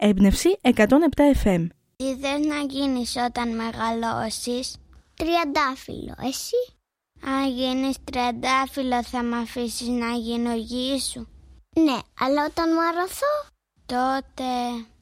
Έμπνευση 107 FM. Τι θες να γίνεις όταν μεγαλώσεις? Τριαντάφυλλο. Εσύ? Αν γίνεις τριαντάφυλλο θα μ' αφήσεις να γίνω γη σου? Ναι, αλλά όταν μαρωθώ? Τότε...